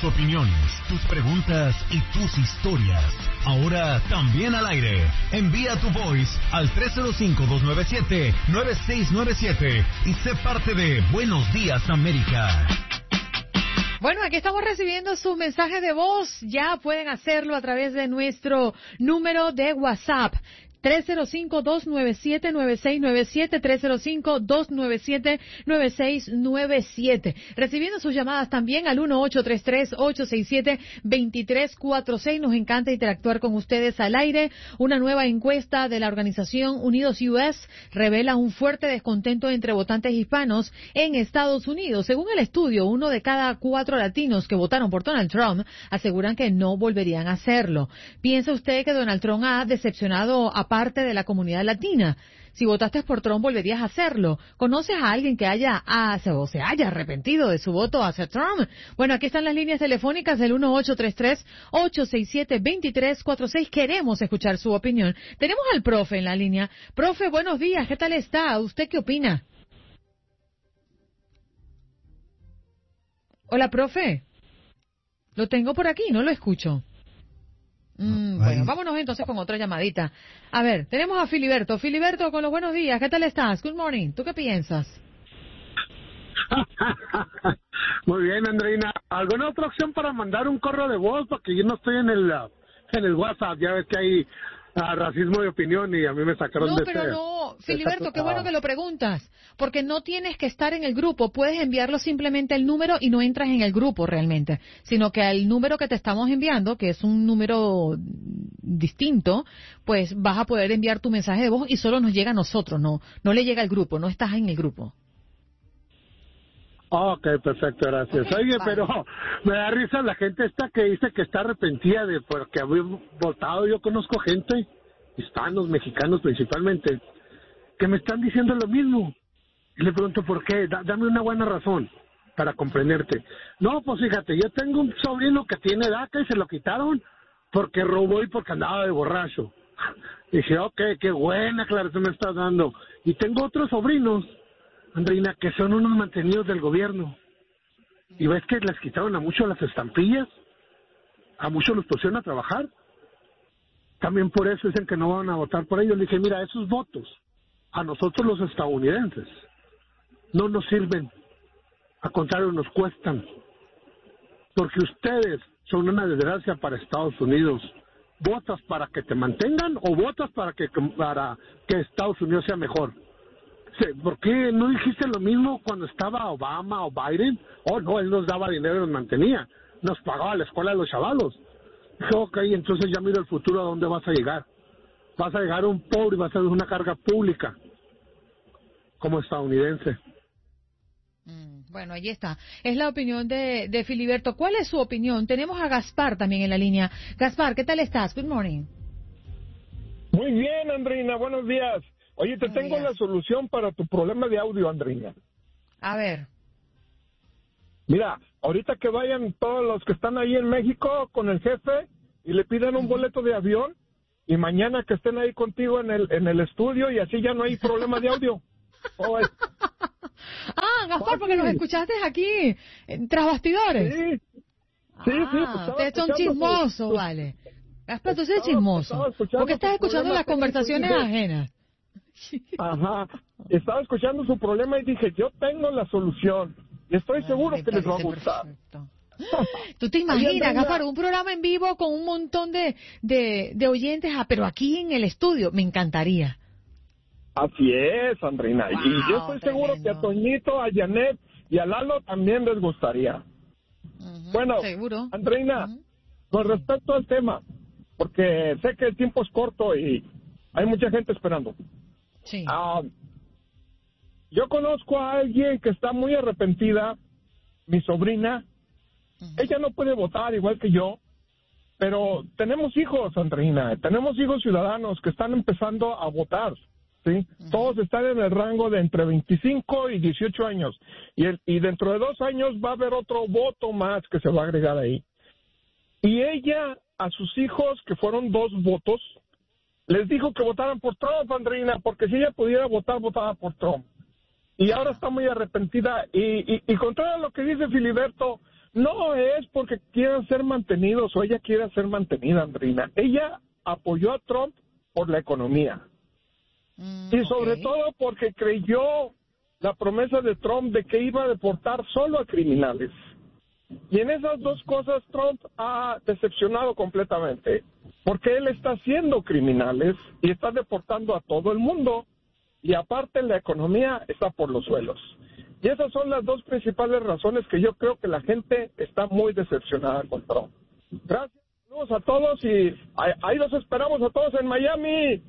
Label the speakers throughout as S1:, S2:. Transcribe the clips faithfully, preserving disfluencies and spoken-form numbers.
S1: tus opiniones, tus preguntas y tus historias. Ahora también al aire. Envía tu voice al tres cero cinco, dos nueve siete, nueve seis nueve siete y sé parte de Buenos Días América.
S2: Bueno, aquí estamos recibiendo sus mensajes de voz. Ya pueden hacerlo a través de nuestro número de WhatsApp. tres cero cinco, dos nueve siete, nueve seis nueve siete, tres cero cinco, dos nueve siete, nueve seis nueve siete. Recibiendo sus llamadas también al uno ocho tres tres, ocho seis siete, dos tres cuatro seis. Nos encanta interactuar con ustedes al aire. Una nueva encuesta de la organización Unidos U S revela un fuerte descontento entre votantes hispanos en Estados Unidos. Según el estudio, uno de cada cuatro latinos que votaron por Donald Trump aseguran que no volverían a hacerlo. ¿Piensa usted que Donald Trump ha decepcionado a parte de la comunidad latina? Si votaste por Trump, ¿volverías a hacerlo? ¿Conoces a alguien que haya hace, o se haya arrepentido de su voto hacia Trump? Bueno, aquí están las líneas telefónicas del uno ocho tres tres, ocho seis siete, dos tres cuatro seis. Queremos escuchar su opinión. Tenemos al profe en la línea. Profe, buenos días. ¿Qué tal está? ¿Usted qué opina? Hola, profe. Lo tengo por aquí, no lo escucho. Mm, bueno, vámonos entonces con otra llamadita. A ver, tenemos a Filiberto. Filiberto, con los buenos días, ¿qué tal estás? Good morning. ¿Tú qué piensas?
S3: Muy bien, Andreina. ¿Alguna otra opción para mandar un correo de voz? Porque yo no estoy en el uh, en el WhatsApp. Ya ves que hay uh, racismo de opinión y a mí me sacaron
S2: no,
S3: de
S2: pero
S3: ese,
S2: no, Filiberto,
S3: esa,
S2: qué bueno que lo preguntas, porque no tienes que estar en el grupo, puedes enviarlo simplemente el número y no entras en el grupo realmente, sino que al número que te estamos enviando, que es un número distinto, pues vas a poder enviar tu mensaje de voz y solo nos llega a nosotros, no, no le llega al grupo, no estás en el grupo.
S3: Ok, perfecto, gracias.
S2: Okay,
S3: Oye,
S2: vale.
S3: pero me da risa la gente esta que dice que está arrepentida de porque había votado. Yo conozco gente, hispanos, mexicanos principalmente, que me están diciendo lo mismo. Y le pregunto por qué, da, dame una buena razón para comprenderte. No, pues fíjate, yo tengo un sobrino que tiene DACA y se lo quitaron porque robó y porque andaba de borracho. Y dije, ok, qué buena aclaración me estás dando. Y tengo otros sobrinos, Andreina, que son unos mantenidos del gobierno. Y ves que les quitaron a muchos las estampillas, a muchos los pusieron a trabajar. También por eso dicen que no van a votar por ellos. Le dije, mira, esos votos a nosotros los estadounidenses no nos sirven, al contrario, nos cuestan, porque ustedes son una desgracia para Estados Unidos. ¿Votas para que te mantengan o votas para que para que Estados Unidos sea mejor? ¿Por qué no dijiste lo mismo cuando estaba Obama o Biden? Oh, no, él nos daba dinero y nos mantenía, nos pagaba la escuela de los chavalos. Dije, ok, entonces ya miro el futuro, a dónde vas a llegar. Vas a llegar a un pobre y vas a ser una carga pública como estadounidense.
S2: Mm, bueno, ahí está. Es la opinión de, de Filiberto. ¿Cuál es su opinión? Tenemos a Gaspar también en la línea. Gaspar, ¿qué tal estás? Good morning.
S4: Muy bien, Andreina, buenos días. Oye, te
S2: Buenos
S4: tengo
S2: días.
S4: la solución para tu problema de audio, Andreina.
S2: A ver.
S4: Mira, ahorita que vayan todos los que están ahí en México con el jefe y le pidan un boleto de avión, y mañana que estén ahí contigo en el en el estudio y así ya no hay problema de audio. Oh, es...
S2: Ah, Gaspar, porque nos escuchaste aquí, en tras bastidores.
S4: Sí, sí, sí. Pues
S2: Ah,
S4: estaba
S2: ustedes son
S4: escuchando
S2: chismosos,
S4: tu- tu-
S2: vale. Gaspar, tú eres
S4: estaba-
S2: chismoso.
S4: estaba escuchando
S2: ¿Por qué estás
S4: tu
S2: escuchando
S4: problema
S2: las conversaciones
S4: técnico y
S2: ajenas?
S4: Ajá. Estaba escuchando su problema y dije, yo tengo la solución. Y estoy
S2: Ay,
S4: seguro
S2: me
S4: que les va a
S2: parece
S4: gustar.
S2: perfecto. ¿Tú te
S4: Oye,
S2: imaginas,
S4: Andreina,
S2: Gaspar, un programa en vivo con un montón de, de, de oyentes, ah, pero aquí en el estudio? Me encantaría.
S4: Así es, Andreina.
S2: Wow,
S4: y yo estoy seguro que a
S2: tremendo.
S4: Toñito, a Janet y a Lalo también les gustaría.
S2: Ujú,
S4: Bueno,
S2: seguro.
S4: Andreina,
S2: Ujú.
S4: con respecto al tema, porque sé que el tiempo es corto y hay mucha gente esperando.
S2: Sí.
S4: Ah, yo conozco a alguien que está muy arrepentida, mi sobrina.
S2: Ujú.
S4: Ella no puede votar igual que yo, pero tenemos hijos, Andreina, tenemos hijos ciudadanos que están empezando a votar, ¿sí?
S2: Ujú.
S4: Todos están en el rango de entre veinticinco y dieciocho años, y, el, y dentro de dos años va a haber otro voto más que se va a agregar ahí. Y ella, a sus hijos, que fueron dos votos, les dijo que votaran por Trump, Andreina, porque si ella pudiera votar, votaba por Trump. Y ahora está muy arrepentida, y, y, y contrario a lo que dice Filiberto, No es porque quieran ser mantenidos o ella quiera ser mantenida, Andrina. Ella apoyó a Trump por la economía. Mm, y sobre okay. todo porque creyó la promesa de Trump de que iba a deportar solo a criminales. Y en esas dos cosas Trump ha decepcionado completamente, porque él está haciendo criminales y está deportando a todo el mundo, y aparte la economía está por los suelos. Y esas son las dos principales razones que yo creo que la gente está muy decepcionada con Trump. Gracias, saludos a todos y ahí los esperamos a todos en Miami.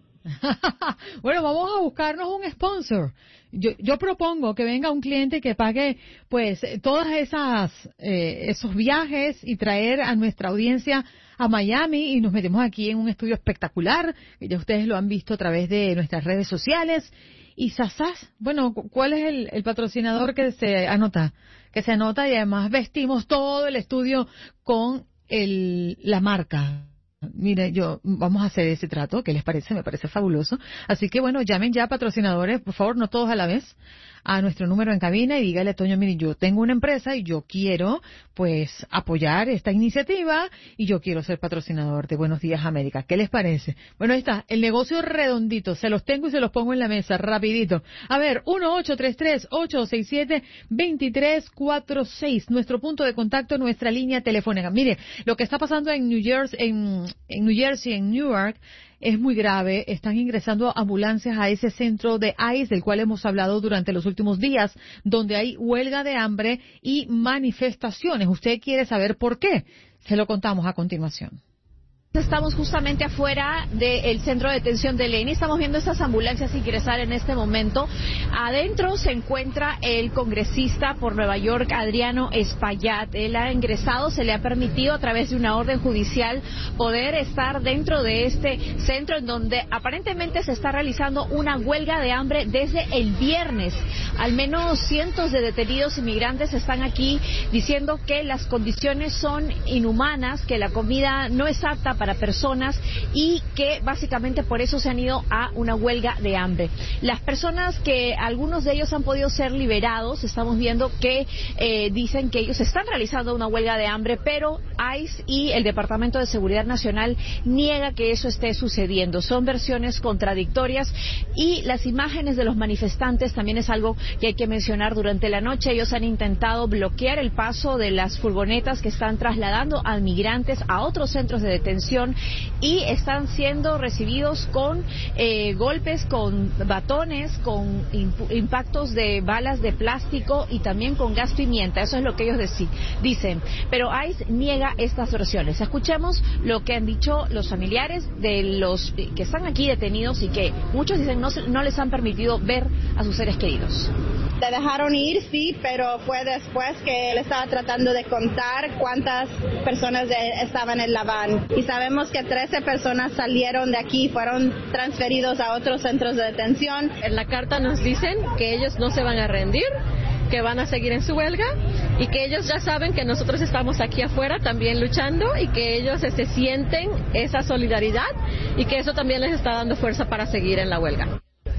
S2: Bueno, vamos a buscarnos un sponsor. Yo, yo propongo que venga un cliente que pague, pues, todas esas eh, esos viajes y traer a nuestra audiencia a Miami y nos metemos aquí en un estudio espectacular, que ya ustedes lo han visto a través de nuestras redes sociales. Y Sasas, bueno, ¿cuál es el, el patrocinador que se anota? Que se anota y además vestimos todo el estudio con el la marca. Mire, yo, vamos a hacer ese trato, ¿qué les parece? Me parece fabuloso. Así que bueno, llamen ya patrocinadores, por favor, no todos a la vez, a nuestro número en cabina y dígale a Toño, mire, yo tengo una empresa y yo quiero, pues, apoyar esta iniciativa y yo quiero ser patrocinador de Buenos Días América. ¿Qué les parece? Bueno, ahí está, el negocio redondito, se los tengo y se los pongo en la mesa, rapidito. A ver, uno ocho tres tres, ocho seis siete, dos tres cuatro seis, nuestro punto de contacto, nuestra línea telefónica. Mire, lo que está pasando en New Jersey, en, en New Jersey, en Newark, es muy grave. Están ingresando ambulancias a ese centro de ICE, del cual hemos hablado durante los últimos días, donde hay huelga de hambre y manifestaciones. ¿Usted quiere saber por qué? Se lo contamos a continuación.
S5: Estamos justamente afuera del centro de detención de Leni. Estamos viendo estas ambulancias ingresar en este momento. Adentro se encuentra el congresista por Nueva York, Adriano Espaillat. Él ha ingresado, se le ha permitido a través de una orden judicial poder estar dentro de este centro en donde aparentemente se está realizando una huelga de hambre desde el viernes. Al menos cientos de detenidos inmigrantes están aquí diciendo que las condiciones son inhumanas, que la comida no es apta para para personas y que básicamente por eso se han ido a una huelga de hambre. Las personas que algunos de ellos han podido ser liberados, estamos viendo que eh, dicen que ellos están realizando una huelga de hambre, pero ICE y el Departamento de Seguridad Nacional niega que eso esté sucediendo. Son versiones contradictorias y las imágenes de los manifestantes también es algo que hay que mencionar. Durante la noche ellos han intentado bloquear el paso de las furgonetas que están trasladando a migrantes a otros centros de detención y están siendo recibidos con eh, golpes, con batones, con impactos de balas de plástico y también con gas pimienta. Eso es lo que ellos deci- dicen. Pero ICE niega estas versiones. Escuchemos lo que han dicho los familiares de los que están aquí detenidos y que muchos dicen no, no les han permitido ver a sus seres queridos.
S6: Le dejaron ir, sí, pero fue después que él estaba tratando de contar cuántas personas estaban en la van. Y sabemos que trece personas salieron de aquí, fueron transferidos a otros centros de detención.
S7: En la carta nos dicen que ellos no se van a rendir, que van a seguir en su huelga y que ellos ya saben que nosotros estamos aquí afuera también luchando y que ellos se sienten esa solidaridad y que eso también les está dando fuerza para seguir en la huelga.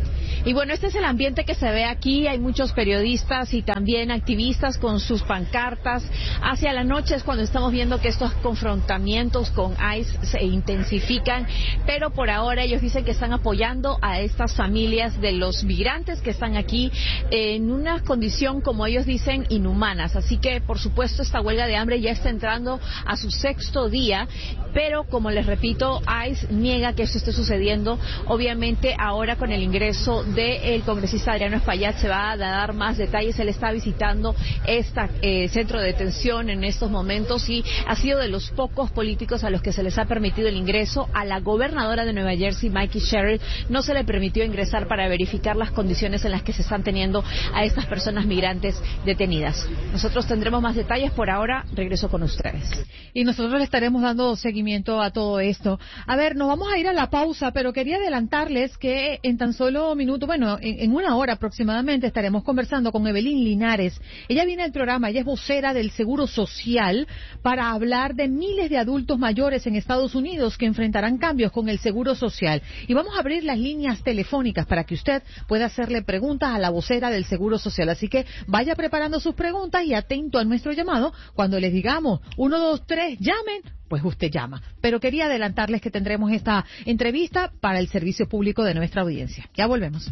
S5: Y bueno, este es el ambiente que se ve aquí. Hay muchos periodistas y también activistas con sus pancartas. Hacia la noche es cuando estamos viendo que estos confrontamientos con ICE se intensifican. Pero por ahora ellos dicen que están apoyando a estas familias de los migrantes que están aquí en una condición, como ellos dicen, inhumanas. Así que, por supuesto, esta huelga de hambre ya está entrando a su sexto día. Pero, como les repito, ICE niega que esto esté sucediendo. Obviamente, ahora con el ingreso del congresista Adriano Espaillat se va a dar más detalles. Él está visitando este eh, centro de detención en estos momentos y ha sido de los pocos políticos a los que se les ha permitido el ingreso. A la gobernadora de Nueva Jersey, Mikie Sherrill, no se le permitió ingresar para verificar las condiciones en las que se están teniendo a estas personas migrantes detenidas. Nosotros tendremos más detalles. Por ahora, regreso con ustedes.
S2: Y nosotros le estaremos dando seguimiento a todo esto. A ver, nos vamos a ir a la pausa, pero quería adelantarles que en tan solo minutos minutos, bueno, en, en una hora aproximadamente estaremos conversando con Evelyn Linares. Ella viene al programa, ella es vocera del Seguro Social para hablar de miles de adultos mayores en Estados Unidos que enfrentarán cambios con el Seguro Social. Y vamos a abrir las líneas telefónicas para que usted pueda hacerle preguntas a la vocera del Seguro Social. Así que vaya preparando sus preguntas y atento a nuestro llamado. Cuando les digamos uno, dos, tres, llamen, pues usted llama. Pero quería adelantarles que tendremos esta entrevista para el servicio público de nuestra audiencia. Ya volvemos.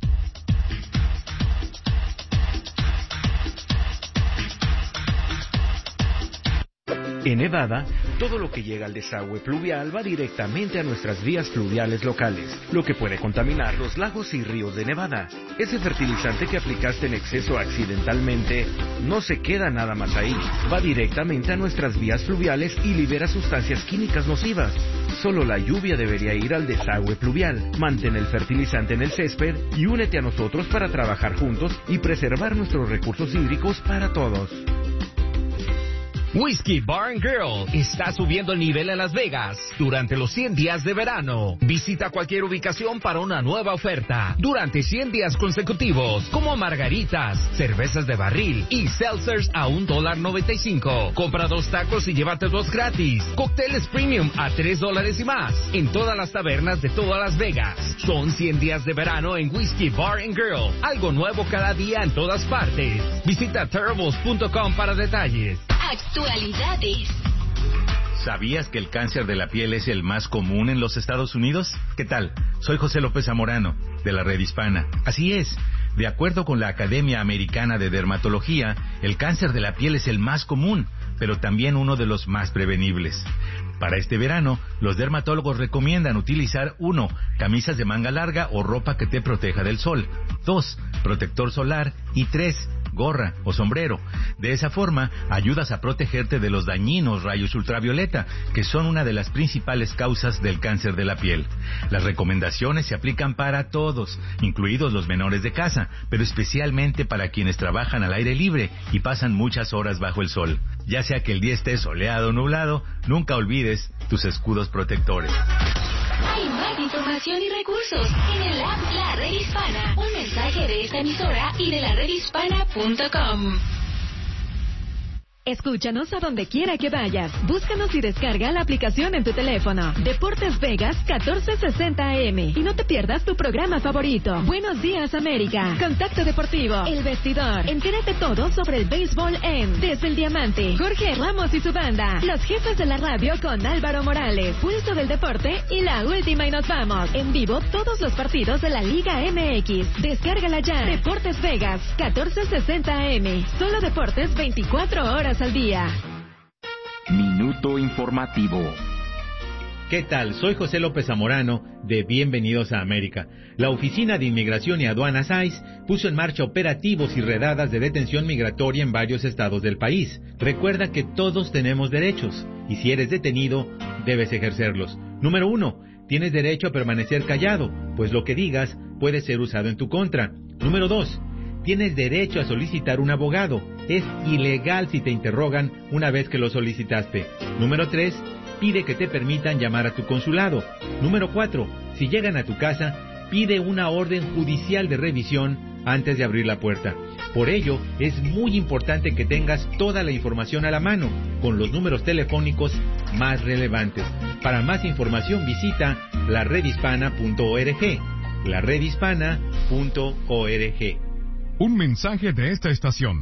S8: En Nevada, todo lo que llega al desagüe pluvial va directamente a nuestras vías fluviales locales, lo que puede contaminar los lagos y ríos de Nevada. Ese fertilizante que aplicaste en exceso accidentalmente no se queda nada más ahí, va directamente a nuestras vías fluviales y libera sustancias químicas nocivas. Solo la lluvia debería ir al desagüe pluvial. Mantén el fertilizante en el césped y únete a nosotros para trabajar juntos y preservar nuestros recursos hídricos para todos.
S9: Whiskey Bar and Grill está subiendo el nivel en Las Vegas durante los cien días de verano. Visita cualquier ubicación para una nueva oferta durante cien días consecutivos, como margaritas, cervezas de barril y seltzers a un dólar noventa y cinco. Compra dos tacos y llévate dos gratis. Cócteles premium a tres dólares y más en todas las tabernas de todas Las Vegas. Son cien días de verano en Whiskey Bar and Grill. Algo nuevo cada día en todas partes. Visita terribles punto com para detalles.
S10: Actualidades.
S11: ¿Sabías que el cáncer de la piel es el más común en los Estados Unidos? ¿Qué tal? Soy José López Zamorano, de la Red Hispana. Así es, de acuerdo con la Academia Americana de Dermatología, el cáncer de la piel es el más común, pero también uno de los más prevenibles. Para este verano, los dermatólogos recomiendan utilizar uno, camisas de manga larga o ropa que te proteja del sol. dos, protector solar. Y tres, gorra o sombrero. De esa forma, ayudas a protegerte de los dañinos rayos ultravioleta, que son una de las principales causas del cáncer de la piel. Las recomendaciones se aplican para todos, incluidos los menores de casa, pero especialmente para quienes trabajan al aire libre y pasan muchas horas bajo el sol. Ya sea que el día esté soleado o nublado, nunca olvides tus escudos protectores.
S10: Hay más información y recursos en el app La Red Hispana. Un mensaje de esta emisora y de la red hispana punto com.
S12: Escúchanos a donde quiera que vayas. Búscanos y descarga la aplicación en tu teléfono. Deportes Vegas catorce sesenta A M. Y no te pierdas tu programa favorito. Buenos días, América. Contacto Deportivo. El Vestidor. Entérate todo sobre el béisbol en Desde el Diamante. Jorge Ramos y su banda. Los jefes de la radio con Álvaro Morales. Pulso del Deporte y la última y nos vamos. En vivo todos los partidos de la Liga M X. Descárgala ya. Deportes Vegas catorce sesenta A M. Solo deportes veinticuatro horas al día.
S13: Minuto informativo.
S14: ¿Qué tal? Soy José López Zamorano de Bienvenidos a América. La Oficina de Inmigración y Aduanas I C E puso en marcha operativos y redadas de detención migratoria en varios estados del país. Recuerda que todos tenemos derechos y si eres detenido, debes ejercerlos. Número uno, tienes derecho a permanecer callado, pues lo que digas puede ser usado en tu contra. Número dos, tienes derecho a solicitar un abogado. Es ilegal si te interrogan una vez que lo solicitaste. Número tres, pide que te permitan llamar a tu consulado. Número cuatro, si llegan a tu casa, pide una orden judicial de revisión antes de abrir la puerta. Por ello, es muy importante que tengas toda la información a la mano, con los números telefónicos más relevantes. Para más información visita la red hispana punto org. la red hispana punto org.
S15: Un mensaje de esta estación.